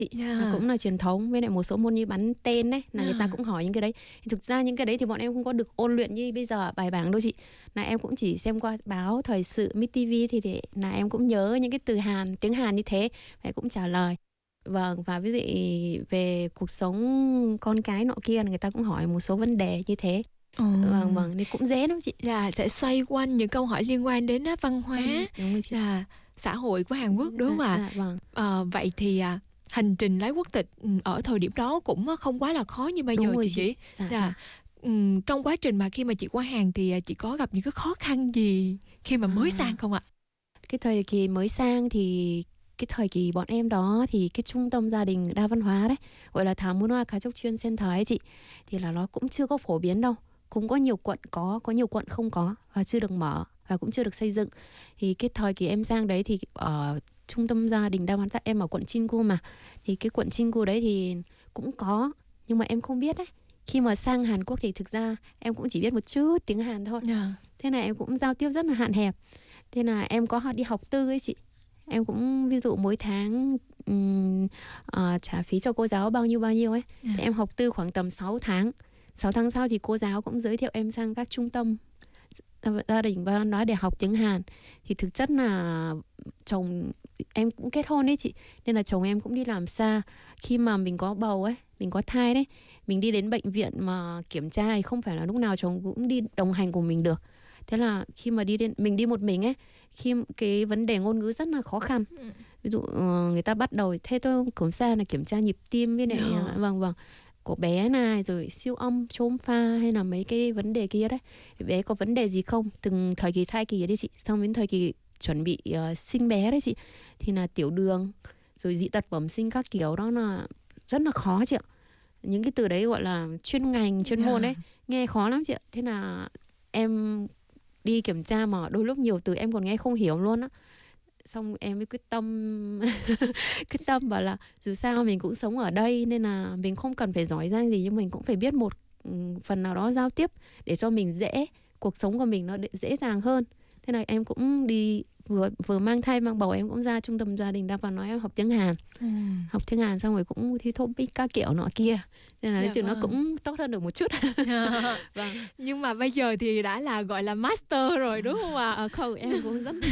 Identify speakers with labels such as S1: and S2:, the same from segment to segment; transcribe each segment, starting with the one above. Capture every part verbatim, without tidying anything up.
S1: Yeah. Cũng là truyền thống, với lại một số môn như bắn tên đấy là yeah. người ta cũng hỏi những cái đấy. Thực ra những cái đấy thì bọn em không có được ôn luyện như bây giờ bài bảng đâu chị. Là em cũng chỉ xem qua báo thời sự, Mít ti vi thì để là em cũng nhớ những cái từ Hàn, tiếng Hàn như thế, và cũng trả lời. Vâng, và ví dụ về cuộc sống con cái nọ kia, người ta cũng hỏi một số vấn đề như thế. Ừ. Vâng, vâng, thì cũng dễ lắm chị.
S2: Dạ, sẽ xoay quanh những câu hỏi liên quan đến văn hóa, ừ, đúng rồi chị. Là xã hội của Hàn Quốc, đúng không ạ? À, à, vâng. À, vậy thì à, hành trình lấy quốc tịch ở thời điểm đó cũng không quá là khó như bây đúng giờ rồi chị. chị. Dạ. Dạ. Ừ, trong quá trình mà khi mà chị qua Hàn thì chị có gặp những cái khó khăn gì khi mà mới à. sang không ạ?
S1: Cái thời kỳ mới sang thì cái thời kỳ bọn em đó thì cái trung tâm gia đình đa văn hóa đấy, gọi là Thảo Môn Hoa Cá Chốc Chuyên Center ấy chị, thì là nó cũng chưa có phổ biến đâu. Cũng có nhiều quận có, có nhiều quận không có và chưa được mở và cũng chưa được xây dựng. Thì cái thời kỳ em sang đấy thì ở trung tâm gia đình đa văn hóa, em ở quận Chingu mà, thì cái quận Chingu đấy thì cũng có, nhưng mà em không biết đấy. Khi mà sang Hàn Quốc thì thực ra em cũng chỉ biết một chút tiếng Hàn thôi. Yeah. Thế là em cũng giao tiếp rất là hạn hẹp. Thế là em có đi học tư ấy chị. Em cũng ví dụ mỗi tháng um, uh, trả phí cho cô giáo bao nhiêu bao nhiêu ấy. Yeah. Thì em học tư khoảng tầm sáu tháng. sáu tháng sau thì cô giáo cũng giới thiệu em sang các trung tâm gia đình và nói để học tiếng Hàn. Thì thực chất là chồng em cũng kết hôn ấy chị, nên là chồng em cũng đi làm xa. Khi mà mình có bầu ấy, mình có thai đấy, mình đi đến bệnh viện mà kiểm tra thì không phải là lúc nào chồng cũng đi đồng hành cùng mình được. Thế là khi mà đi đến, mình đi một mình ấy, khi cái vấn đề ngôn ngữ rất là khó khăn. Ví dụ người ta bắt đầu thế tôi kiểm tra là kiểm tra nhịp tim với này, no. vâng vâng của bé này, rồi siêu âm, chôm pha hay là mấy cái vấn đề kia đấy, bé có vấn đề gì không, từng thời kỳ thai kỳ đấy chị, xong đến thời kỳ chuẩn bị uh, sinh bé đấy chị, thì là tiểu đường, rồi dị tật bẩm sinh các kiểu, đó là rất là khó chị ạ. Những cái từ đấy gọi là chuyên ngành, chuyên môn đấy, nghe khó lắm chị ạ. Thế là em đi kiểm tra mà đôi lúc nhiều từ em còn nghe không hiểu luôn á. Xong em mới quyết tâm quyết tâm bảo là dù sao mình cũng sống ở đây, nên là mình không cần phải giỏi giang gì, nhưng mình cũng phải biết một phần nào đó giao tiếp để cho mình dễ, cuộc sống của mình nó dễ dàng hơn. Thế là em cũng đi vừa vừa mang thai mang bầu, em cũng ra trung tâm gia đình đa văn hóa em học tiếng Hàn. ừ. Học tiếng Hàn xong rồi cũng thi topic các kiểu nọ kia, nên là dạ, chuyện vâng. nó cũng tốt hơn được một chút.
S2: Vâng. Nhưng mà bây giờ thì đã là gọi là master rồi đúng không ạ?
S1: À, không, em cũng rất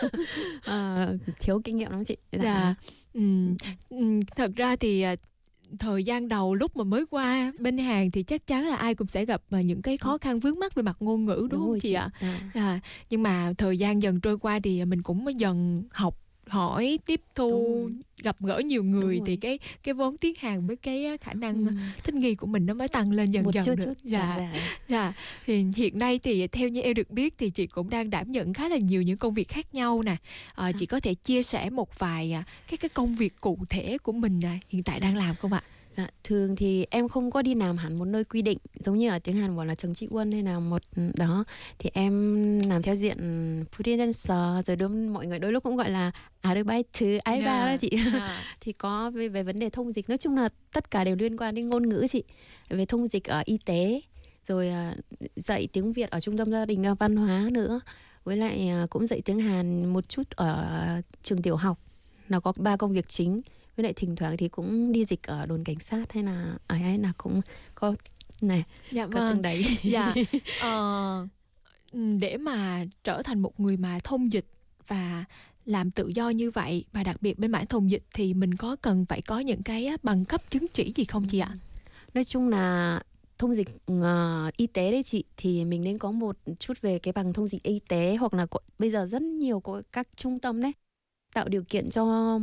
S1: à, thiếu kinh nghiệm lắm chị.
S2: Dạ. Ừ. Thật ra thì thời gian đầu lúc mà mới qua bên Hàn thì chắc chắn là ai cũng sẽ gặp những cái khó khăn vướng mắc về mặt ngôn ngữ, đúng, đúng không chị ạ? À. À, nhưng mà thời gian dần trôi qua thì mình cũng dần học hỏi, tiếp thu, gặp gỡ nhiều người, thì cái cái vốn tiếng Hàn với cái khả năng ừ. thích nghi của mình nó mới tăng lên dần
S1: một
S2: dần
S1: chút,
S2: được.
S1: Chút.
S2: Dạ. Dạ. Dạ. Thì hiện nay thì theo như em được biết thì chị cũng đang đảm nhận khá là nhiều những công việc khác nhau nè. À, à. Chị có thể chia sẻ một vài cái cái công việc cụ thể của mình hiện tại đang làm không ạ?
S1: Dạ, thường thì em không có đi làm hẳn một nơi quy định, giống như ở tiếng Hàn gọi là trường trị quân hay là một đó, thì em làm theo diện freelancer, rồi đôi, mọi người đôi lúc cũng gọi là Arbeit, Alba yeah. đó chị. Yeah. Thì có về, về vấn đề thông dịch, nói chung là tất cả đều liên quan đến ngôn ngữ chị, về thông dịch ở y tế, rồi dạy tiếng Việt ở trung tâm gia đình đa văn hóa nữa, với lại cũng dạy tiếng Hàn một chút ở trường tiểu học. Nó có ba công việc chính. Với lại thỉnh thoảng thì cũng đi dịch ở đồn cảnh sát hay là ấy ấy là cũng có này,
S2: dạ
S1: có
S2: vâng.
S1: từng đấy.
S2: Dạ. Ờ, để mà trở thành một người mà thông dịch và làm tự do như vậy, và đặc biệt bên mảng thông dịch thì mình có cần phải có những cái bằng cấp chứng chỉ gì không chị ạ?
S1: Nói chung là thông dịch uh, y tế đấy chị, thì mình nên có một chút về cái bằng thông dịch y tế, hoặc là có, bây giờ rất nhiều có các trung tâm đấy tạo điều kiện cho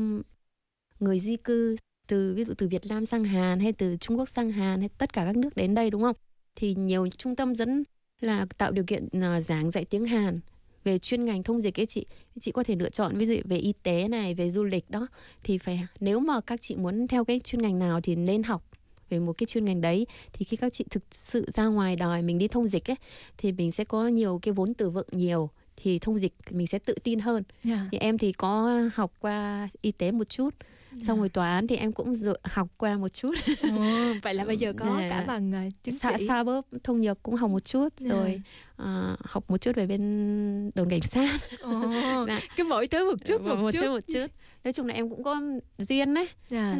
S1: người di cư từ ví dụ từ Việt Nam sang Hàn hay từ Trung Quốc sang Hàn hay tất cả các nước đến đây, đúng không? Thì nhiều trung tâm dẫn là tạo điều kiện uh, giảng dạy tiếng Hàn về chuyên ngành thông dịch ấy chị. Chị có thể lựa chọn ví dụ về y tế này, về du lịch đó, thì phải, nếu mà các chị muốn theo cái chuyên ngành nào thì nên học về một cái chuyên ngành đấy. Thì khi các chị thực sự ra ngoài đời mình đi thông dịch ấy, thì mình sẽ có nhiều cái vốn từ vựng nhiều, thì thông dịch mình sẽ tự tin hơn. Yeah. Thì em thì có học qua y tế một chút, yeah. xong rồi tòa án thì em cũng dự, học qua một chút.
S2: Ồ, vậy là bây giờ có yeah. cả bằng uh, chứng
S1: Sa,
S2: chỉ.
S1: Sa bớp thông nhược cũng học một chút, yeah. rồi uh, học một chút về bên đồn cảnh sát.
S2: Ồ, cái mỗi thứ một chút một,
S1: một
S2: chút.
S1: chút một chút. Nói chung là em cũng có duyên đấy. Yeah.